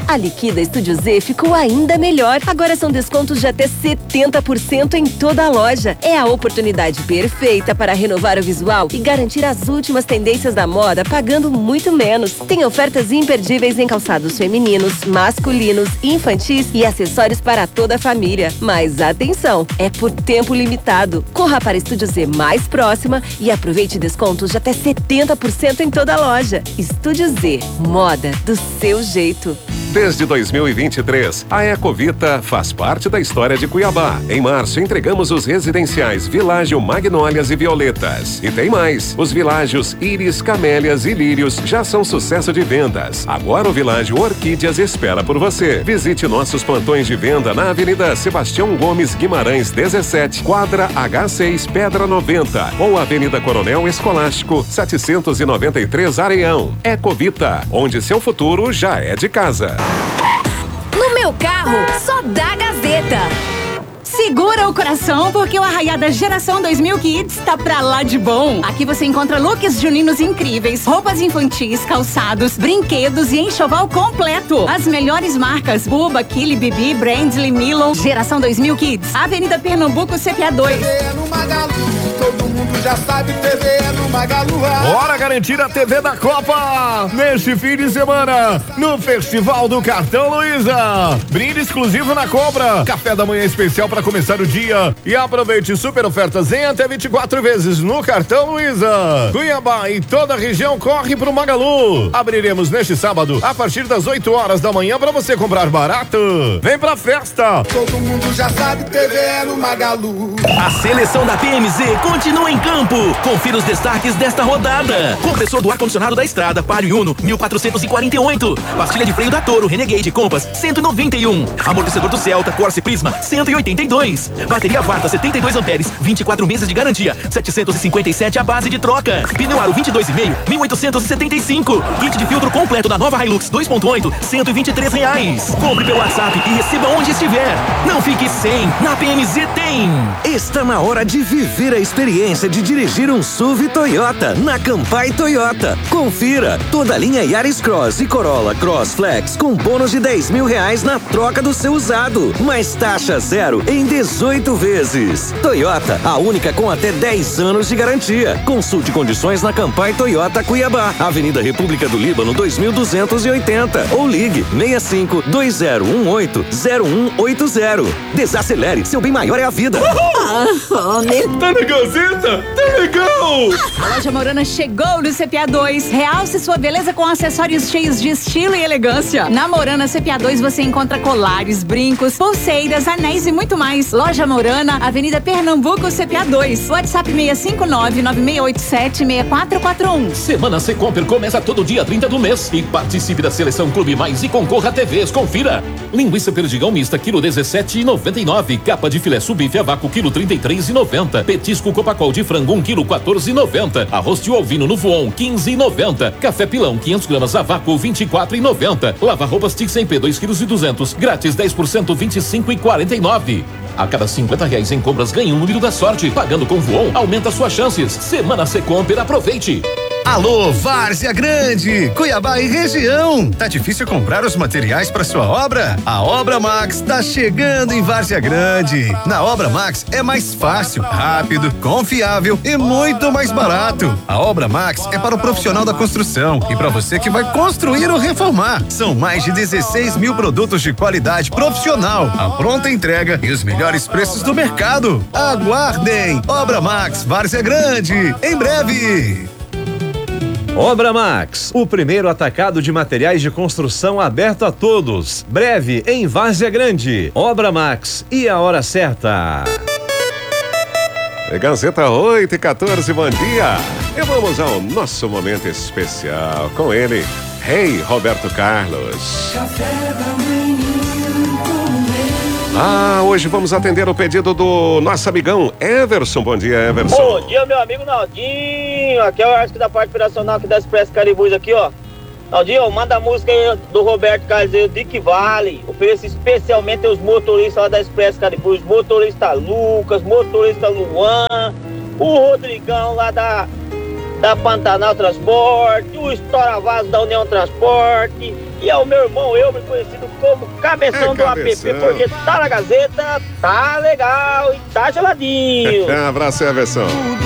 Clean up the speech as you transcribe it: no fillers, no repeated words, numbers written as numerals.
A Liquida Estúdio Z ficou ainda melhor. Agora são descontos de até 70% em toda a loja. É a oportunidade perfeita para renovar o visual e garantir as últimas tendências da moda pagando muito menos. Tem ofertas imperdíveis em calçados femininos, masculinos, infantis e acessórios para toda a família. Mas atenção, é por tempo limitado. Corra para a Estúdio Z mais próxima e aproveite descontos de até 70% em toda a loja. Estúdio Z, moda do seu jeito. Desde 2023, a Ecovita faz parte da história de Cuiabá. Em março, entregamos os residenciais Világio, Magnólias e Violetas. E tem mais. Os Világios Íris, Camélias e Lírios já são sucesso de vendas. Agora o Világio Orquídeas espera por você. Visite nossos plantões de venda na Avenida Sebastião Gomes Guimarães 17, quadra H6, Pedra 90. Ou Avenida Coronel Escolástico 793 Areião. Ecovita, onde seu futuro já é de casa. No meu carro, só dá Gazeta. Segura o coração, porque o Arraiada Geração 2000 Kids tá pra lá de bom. Aqui você encontra looks juninos incríveis, roupas infantis, calçados, brinquedos e enxoval completo. As melhores marcas: Buba, Kili, Bibi, Brandly, Milon. Geração 2000 Kids, Avenida Pernambuco, CPA 2. TV é no Magalu, todo mundo já sabe, TV é no Magalu. Bora garantir a TV da Copa neste fim de semana no Festival do Cartão Luiza. Brinde exclusivo na compra. Café da manhã especial para começar o dia e aproveite super ofertas em até 24 vezes no Cartão Luiza. Cuiabá e toda a região corre pro Magalu. Abriremos neste sábado a partir das 8 horas da manhã para você comprar barato. Vem pra festa. Todo mundo já sabe, TV é no Magalu. A seleção da PMZ continua em campo. Confira os destaques desta rodada. Compressor do ar-condicionado da Estrada, Palio Uno, 1448. Pastilha de freio da Toro, Renegade Compass, 191. Amortecedor do Celta, Corsa Prisma, 182. Bateria Varta, 72 amperes, 24 meses de garantia, 757 a base de troca. Pneu Aro 22,5, 1.875. Kit de filtro completo da nova Hilux 2.8, R$123. Compre pelo WhatsApp e receba onde estiver. Não fique sem, na PMZ tem. Está na hora de viver a experiência de dirigir um SUV Toyota na Campai Toyota. Confira toda a linha Yaris Cross e Corolla Cross Flex com bônus de R$10.000 na troca do seu usado, mais taxa zero em 18 vezes. Toyota, a única com até 10 anos de garantia. Consulte condições na Campai Toyota Cuiabá, Avenida República do Líbano 2280 ou ligue 65-2018-0180. Desacelere, seu bem maior é a vida. Tá na Gazeta? Tá legal! A Loja Morana chegou no CPA 2. Realce sua beleza com acessórios cheios de estilo e elegância. Na Morana CPA 2 você encontra colares, brincos, pulseiras, anéis e muito mais. Loja Morana, Avenida Pernambuco, CPA 2. WhatsApp 659-9687-6441. Semana Secomper começa todo dia 30 do mês e participe da Seleção Clube Mais e concorra a TVs. Confira. Linguiça perdigão mista, quilo 17,99. Capa de filé subife a vácuo, quilo 33,90. Petisco Copacol de frango, 1 quilo 14,90. Arroz de ovino no Voon, 15,90. Café pilão, 500 gramas a vácuo, 24,90. Lava roupas Tixem-P, 2 quilos e 200. Grátis 10%, 25,49. A cada R$50 em compras ganhe um número da sorte. Pagando com Voon, aumenta suas chances. Semana Secomper, aproveite. Alô, Várzea Grande, Cuiabá e região. Tá difícil comprar os materiais para sua obra? A Obra Max tá chegando em Várzea Grande. Na Obra Max é mais fácil, rápido, confiável e muito mais barato. A Obra Max é para o profissional da construção e para você que vai construir ou reformar. São mais de 16 mil produtos de qualidade profissional, a pronta entrega e os melhores preços do mercado. Aguardem! Obra Max, Várzea Grande, em breve. Obra Max, o primeiro atacado de materiais de construção aberto a todos. Breve em Várzea Grande. Obra Max e a hora certa. Gazeta 8h14, bom dia. E vamos ao nosso momento especial com ele, Rei Roberto Carlos. Café da manhã. Hoje vamos atender o pedido do nosso amigão Everson. Bom dia, Everson. Bom dia, meu amigo Naldinho. Aqui é o Arco da parte operacional aqui da Expresso Caribus aqui, ó. Naldinho, manda a música aí do Roberto Carlos, Dick Vale. Ofereço especialmente aos motoristas lá da Expresso Caribus, motorista Lucas, motorista Luan, o Rodrigão lá da Pantanal Transporte, o Estouravaso da União Transporte E ao meu irmão Elmer, conhecido como Cabeção do APP, porque tá na Gazeta, tá legal e tá geladinho. Abraço, Everson.